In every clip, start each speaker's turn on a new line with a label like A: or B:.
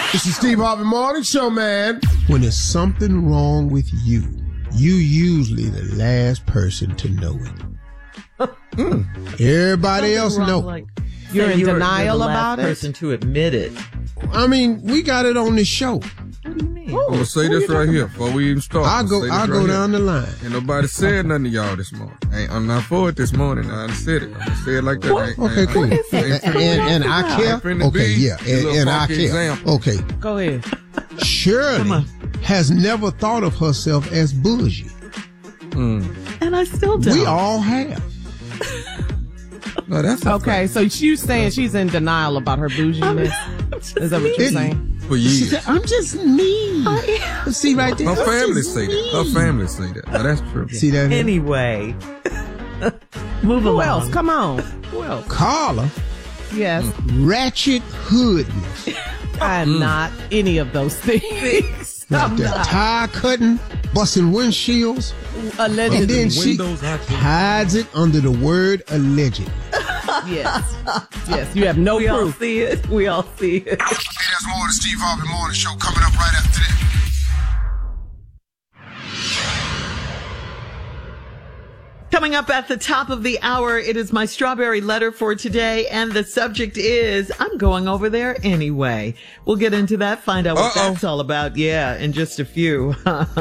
A: It's the Steve Harvey Morning Show, man.
B: When there's something wrong with you, you usually the last person to know it. Everybody else know.
C: Like,
D: You're in denial
C: the
D: about
C: last
D: it?
C: person to admit it.
B: I mean, we got it on the show.
C: What do you mean?
E: I'm gonna say this right here before we even start.
B: I'll go down the line.
E: Ain't nobody said nothing to y'all this morning. I'm not for it this morning. I done said it. I'm gonna say it like that.
B: Okay, cool. And I care. Okay, yeah. And I care.
E: Example.
B: Okay.
D: Go ahead.
B: Shirley has never thought of herself as bougie.
C: And I still don't.
B: We all have.
E: No, that's
D: Okay, so you saying she's in denial about her bouginess? Is that what you're saying?
E: for
B: She
E: years.
B: said, I'm just me. See right there?
E: Her family say that. Her family say that. Now, that's true.
B: See that?
C: Anyway. Move
D: Who
C: along.
D: else? Come on. Who else?
B: Carla,
D: Yes.
B: ratchet hoodness.
D: I'm not any of those things.
B: Right there. Tire cutting, busting windshields.
D: Allegedly.
B: And then she hides it under the word allegedly.
D: Yes. Yes. You have no
C: We all
D: proof.
C: see it. We all see it.
A: Hey, there's more of the Steve Harvey Morning Show coming up right after this.
C: Coming up at the top of the hour, it is my strawberry letter for today, and the subject is, I'm going over there anyway. We'll get into that, find out what that's all about, in just a few.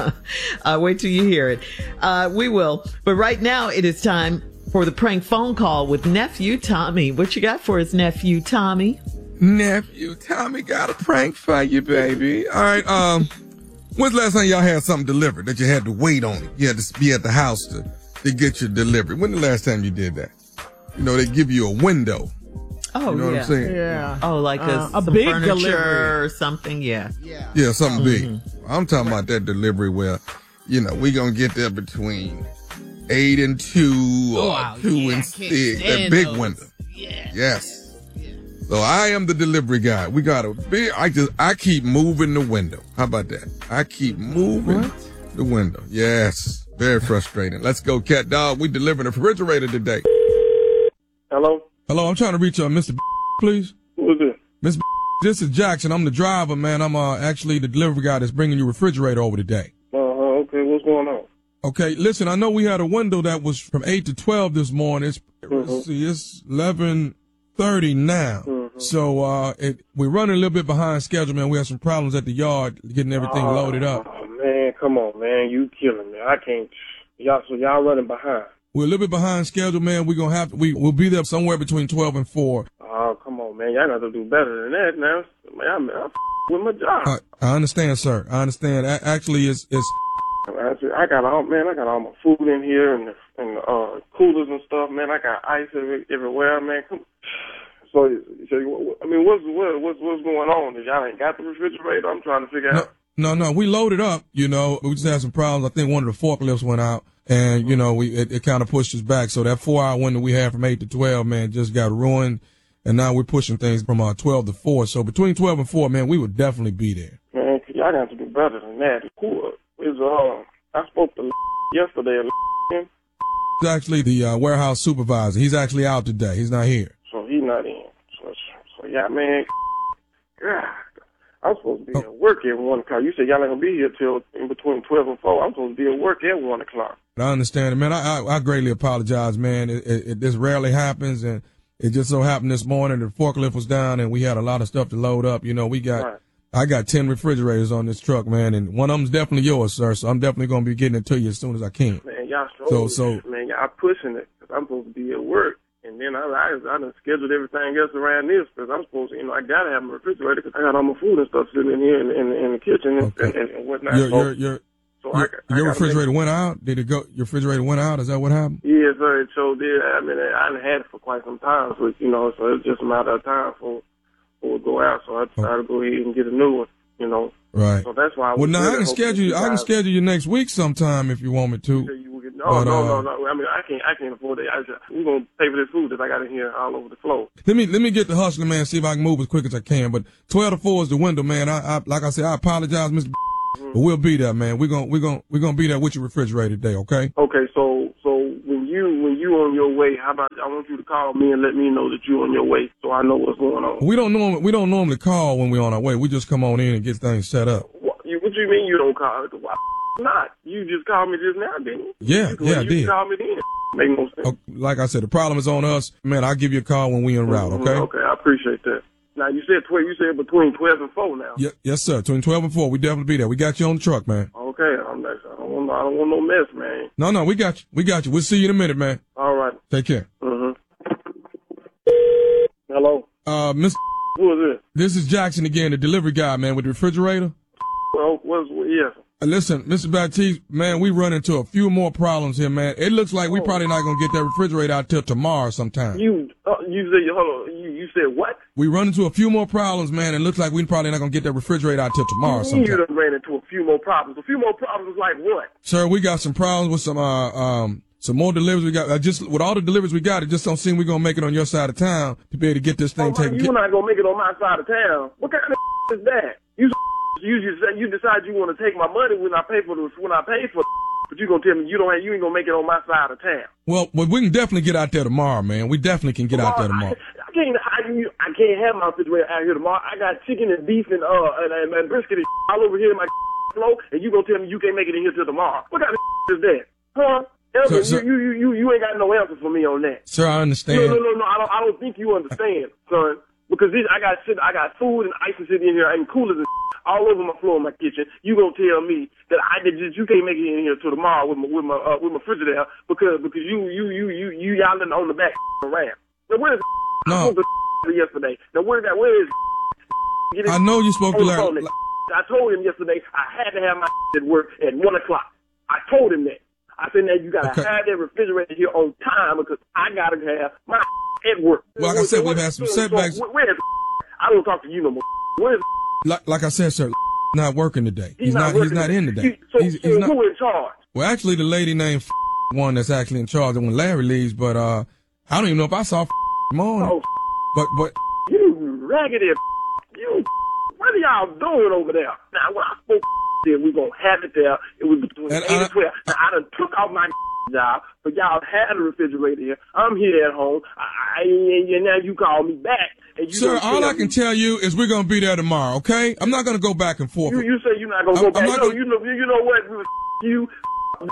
C: Wait till you hear it. We will. But right now, it is time for the prank phone call with Nephew Tommy. What you got for us, Nephew Tommy?
E: Nephew Tommy got a prank for you, baby. All right, when's the last time y'all had something delivered that you had to wait on it? You had to be at the house to get your delivery. When the last time you did that? You know, they give you a window.
C: Oh,
E: You know what I'm saying?
D: Yeah.
C: Oh, like some
D: big
C: furniture
D: delivery
C: or something,
E: Yeah, something big. I'm talking about that delivery where, you know, we gonna get there between 8 and 2 or 2 and 6. That big window. Yeah. Yes. So I am the delivery guy. We got a big, I keep moving the window. How about that? I keep moving the window. Yes. Very frustrating. Let's go, Cat Dog. We delivering a refrigerator today.
F: Hello?
E: Hello, I'm trying to reach Mr. please.
F: Who is it?
E: Mr. This is Jackson. I'm the driver, man. I'm actually the delivery guy that's bringing you a refrigerator over today.
F: Okay, what's going on?
E: Okay, listen, I know we had a window that was from 8 to 12 this morning. Let's see, it's 11:30 now. So we're running a little bit behind schedule, man. We have some problems at the yard getting everything loaded up.
F: Oh, man, come on, man. You killing me. I can't. Y'all running behind.
E: We're a little bit behind schedule, man. We'll be there somewhere between 12 and 4.
F: Oh, come on, man. Y'all got to do better than that now. Man, I'm with my job.
E: I understand, sir. I understand. Actually, it's
F: I got all my food in here and coolers and stuff, man. I got ice everywhere, man. So I mean, what's going on? Y'all ain't got the refrigerator? I'm trying to figure out.
E: No, we loaded up, you know. We just had some problems. I think one of the forklifts went out, and, you know, it kind of pushed us back. So that 4-hour window we had from 8 to 12, man, just got ruined. And now we're pushing things from 12 to 4. So between 12 and 4, man, we would definitely be there.
F: Man, y'all got to do better than that. Who is, I spoke to yesterday.
E: He's actually the warehouse supervisor. He's actually out today. He's not here.
F: So he's not in. So yeah, man. God. I'm supposed to be at work at 1 o'clock. You said y'all ain't gonna be here till in between 12 and 4. I'm supposed to be at work at 1 o'clock.
E: I understand it, man. I greatly apologize, man. This rarely happens, and it just so happened this morning the forklift was down, and we had a lot of stuff to load up. You know, I got 10 refrigerators on this truck, man, and one of them's definitely yours, sir. So I'm definitely gonna be getting it to you as soon as I can.
F: Man, y'all man, y'all pushing it. 'Cause I'm supposed to be at work. And then I done scheduled everything else around this because I'm supposed to, I got to have my refrigerator because I got all my food and stuff sitting in here in the kitchen and whatnot.
E: Your refrigerator went out? Did it go? Your refrigerator went out? Is that what happened?
F: Yeah, sir. It sure did. I mean, I done had it for quite some time. So, so it's just a matter of time for it to go out. So I decided to go ahead and get a new one,
E: Right.
F: So that's why
E: I can schedule you next week sometime if you want me to.
F: No. I mean, I can't afford it. We're going to pay for this food that I got in here all over the floor.
E: Let me get the hustler, man, see if I can move as quick as I can. But 12 to 4 is the window, man. Like I said, I apologize, Mr. But we'll be there, man. We're gonna be there with your refrigerator today, okay?
F: Okay, so when you on your way, how about I want you to call me and let me know that you on your way, so I know what's going on.
E: We don't normally call when we're on our way. We just come on in and get things set up.
F: What you mean you don't call? Why not? You just called me just now, didn't you?
E: Yeah, I did.
F: You called me then. Make no sense.
E: Oh, like I said, the problem is on us, man. I'll give you a call when we en route, okay?
F: Okay, I appreciate that. Now you said 12. You said between 12 and 4 now.
E: Yes, sir. Between 12 and 4, we definitely be there. We got you on the truck, man.
F: Okay, I don't want no mess, man.
E: No, we got you. We'll see you in a minute, man.
F: All right.
E: Take care.
F: Hello.
E: Miss.
F: Who is this?
E: This is Jackson again, the delivery guy, man, with the refrigerator.
F: Well, yes.
E: Listen, Mr. Baptiste, man, we run into a few more problems here, man. It looks like we probably not gonna get that refrigerator out till tomorrow sometime.
F: You said, hold on, you said what?
E: We run into a few more problems, man. It looks like we probably not gonna get that refrigerator out till tomorrow sometime.
F: You done ran into a few more problems. A few more problems like what?
E: Sir, we got some problems with some more deliveries we got. Just with all the deliveries we got, it just don't seem we're gonna make it on your side of town to be able to get this thing taken care of.
F: You're not gonna make it on my side of town. What kind of is that? You decide you want to take my money when I pay for but you gonna tell me you ain't gonna make it on my side of town.
E: Well, we can definitely get out there tomorrow, man. We definitely can get out there tomorrow.
F: I can't have my refrigerator out here tomorrow. I got chicken and beef and brisket and all over here in my flow, and you gonna tell me you can't make it in here till tomorrow? What kind of is that? Huh?
E: Sir,
F: you ain't got no answer for me on that.
E: Sir, I understand.
F: No. I don't think you understand, son. Because I got food and ice sitting in here and coolers and all over my floor in my kitchen. You gonna tell me that you can't make it in here till tomorrow with my refrigerator because you yelling on the back around. Now where's
E: no
F: yesterday? Now where is
E: I know you spoke to Larry.
F: I told him yesterday I had to have my at work at 1 o'clock. I told him that. I said, now you gotta have that refrigerator here on time because I gotta have my at work.
E: Well, like I said, we've had some setbacks.
F: Where's I don't talk to you no more. Where's
E: like I said, sir, not working today. He's not in today. He's not.
F: Who in charge?
E: Well, actually, the lady named one that's actually in charge when Larry leaves, but I don't even know if I saw morning.
F: Oh,
E: but
F: you raggedy you. What are y'all doing over there? Now, when I spoke then we gonna have it there. It was between 8 and 12. Now, I done took off my job, but y'all had a refrigerator here. I'm here at home. And now you call me back. And you
E: Sir, all I can tell you is we're gonna be there tomorrow. Okay? I'm not gonna go back and forth.
F: You say you're not gonna go back. No, you know what? You and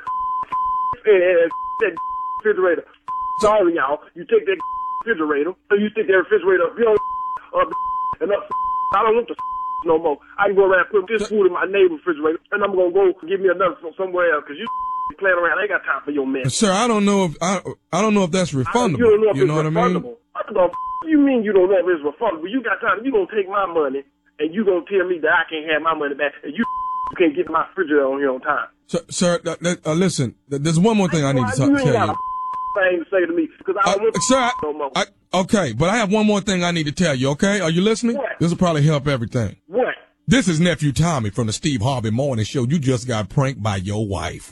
F: that refrigerator. Sorry, y'all. You take that refrigerator, and you stick that refrigerator up your and up. I don't want the no more. I can go around and put this food in my neighbor's refrigerator, and I'm gonna go give me another from somewhere else because you playing around. I ain't got time for your mess.
E: Sir, I don't know if that's refundable. You know what I mean?
F: What the you mean you don't know if it's refundable? You got time. You gonna take my money and you gonna tell me that I can't have my money back, and you can't get my refrigerator on here on time.
E: Sir, listen. There's one more thing I need to tell you.
F: Thing to say to me because I don't want
E: sir,
F: no more.
E: Okay, but I have one more thing I need to tell you. Okay, are you listening?
F: What?
E: This will probably help everything.
F: What?
E: This is Nephew Tommy from the Steve Harvey Morning Show. You just got pranked by your wife.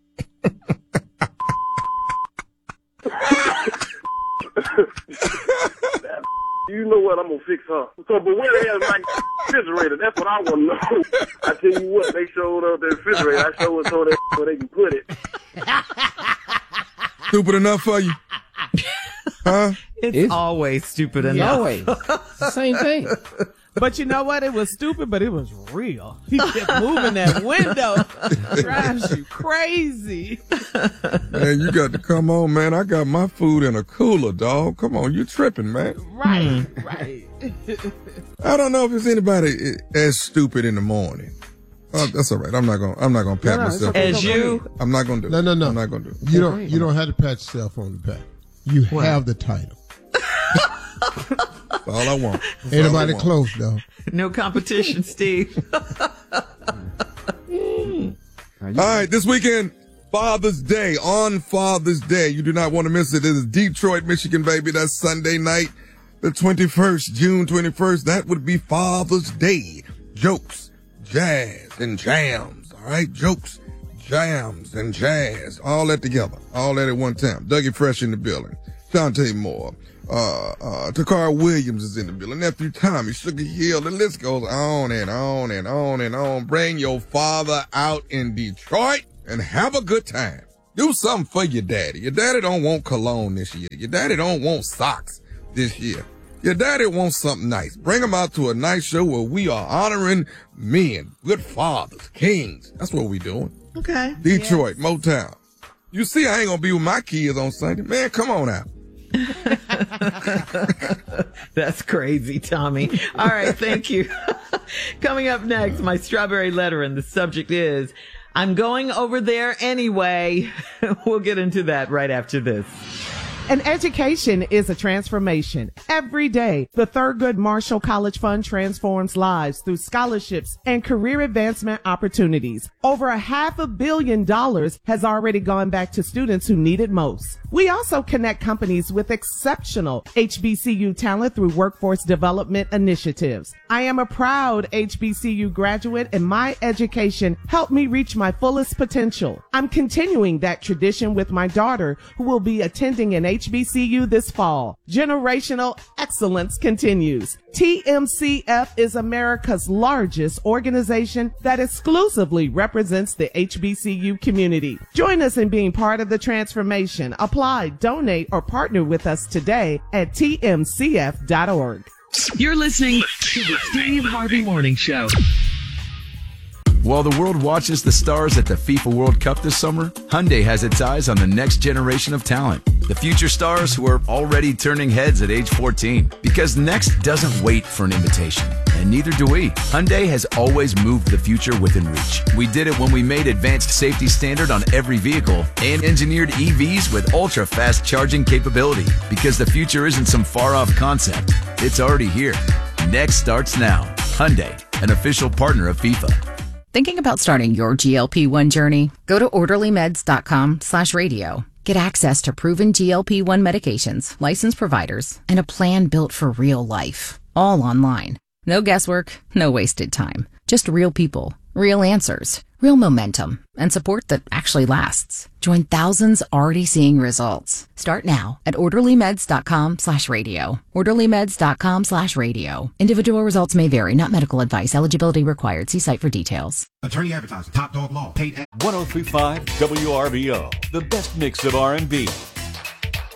F: You know what? I'm gonna fix her. So, but where the hell is my refrigerator? That's what I want to know. I tell you what, they showed up the refrigerator. I showed them so where they can put it.
E: Stupid enough for you? Huh?
C: It's always stupid enough.
D: Always. Same thing. But you know what? It was stupid, but it was real. He kept moving that window. Drives you crazy.
E: Man, you got to come on, man. I got my food in a cooler, dog. Come on, you tripping, man.
D: Right.
E: I don't know if there's anybody as stupid in the morning. That's all right. I'm not gonna pat myself.
C: As you,
E: I'm not gonna do it.
B: No.
E: I'm not gonna do it.
B: You don't have to pat yourself on the back. You have the title.
E: That's all I want.
B: Anybody close though?
C: no competition, Steve.
E: All right, this weekend, Father's Day. On Father's Day, you do not want to miss it. It is Detroit, Michigan, baby. That's Sunday night, the 21st, June 21st. That would be Father's Day. Jokes, jazz, and jams. All right, jokes, jams, and jazz. All that together. All that at one time. Dougie Fresh in the building. Dante Moore. Takara Williams is in the building. Nephew Tommy, Sugar Hill. The list goes on and on and on and on. Bring your father out in Detroit and have a good time. Do something for your daddy. Your daddy don't want cologne this year. Your daddy don't want socks this year. Your daddy wants something nice. Bring him out to a nice show where we are honoring men, good fathers, kings. That's what we doing.
C: Okay.
E: Detroit, yes. Motown. You see, I ain't gonna be with my kids on Sunday. Man, come on out.
C: That's crazy, Tommy. All right, thank you. Coming up next, my strawberry letter, and the subject is, I'm going over there anyway. We'll get into that right after this.
D: An education is a transformation. Every day, the Thurgood Marshall College Fund transforms lives through scholarships and career advancement opportunities. Over $500 million has already gone back to students who need it most. We also connect companies with exceptional HBCU talent through workforce development initiatives. I am a proud HBCU graduate, and my education helped me reach my fullest potential. I'm continuing that tradition with my daughter, who will be attending an HBCU this fall. Generational excellence continues. TMCF is America's largest organization that exclusively represents the HBCU community. Join us in being part of the transformation. Apply, donate, or partner with us today at tmcf.org.
G: You're listening to the Steve Harvey Morning Show.
H: While the world watches the stars at the FIFA World Cup this summer, Hyundai has its eyes on the next generation of talent. The future stars who are already turning heads at age 14. Because next doesn't wait for an invitation, and neither do we. Hyundai has always moved the future within reach. We did it when we made advanced safety standard on every vehicle and engineered EVs with ultra-fast charging capability. Because the future isn't some far-off concept. It's already here. Next starts now. Hyundai, an official partner of FIFA.
I: Thinking about starting your GLP-1 journey? Go to orderlymeds.com/radio. Get access to proven GLP-1 medications, licensed providers, and a plan built for real life. All online. No guesswork, no wasted time. Just real people, real answers, real momentum, and support that actually lasts. Join thousands already seeing results. Start now at orderlymeds.com/radio. orderlymeds.com/radio. Individual results may vary, not medical advice. Eligibility required. See site for details.
J: Attorney advertising. Top Dog Law. Paid at
K: 103.5 WRBO. The best mix of R&B,